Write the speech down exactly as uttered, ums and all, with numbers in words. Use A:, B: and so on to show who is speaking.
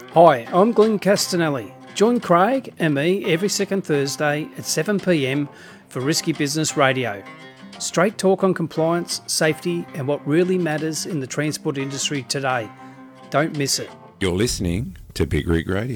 A: Hi, I'm Glenn Castanelli. Join Craig and me every second Thursday at seven p m for Risky Business Radio. Straight talk on compliance, safety and what really matters in the transport industry today. Don't miss it.
B: You're listening to Big Rig Radio.